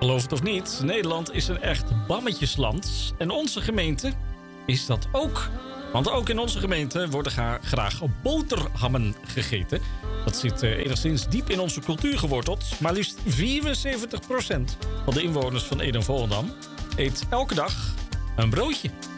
Geloof het of niet, Nederland is een echt bammetjesland. En onze gemeente is dat ook. Want ook in onze gemeente worden graag boterhammen gegeten. Dat zit enigszins diep in onze cultuur geworteld. Maar liefst 74% van de inwoners van Ede en Volendam eet elke dag een broodje.